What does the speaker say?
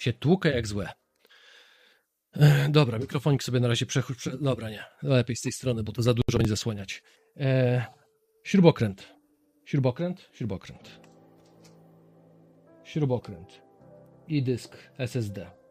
się tłukę jak złe. Dobra, mikrofonik sobie na razie Dobra, nie. Lepiej z tej strony, bo to za dużo będzie zasłaniać. Śrubokręt. Śrubokręt i dysk SSD.